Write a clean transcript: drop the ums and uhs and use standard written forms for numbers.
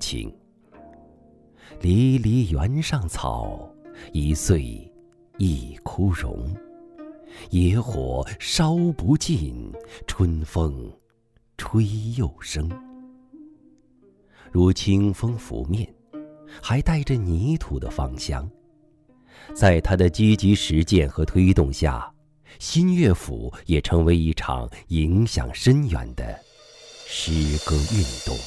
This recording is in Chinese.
情。离离原上草，一岁一枯荣。野火烧不尽，春风吹又生。如清风拂面，还带着泥土的芳香。在他的积极实践和推动下，新乐府也成为一场影响深远的诗歌运动。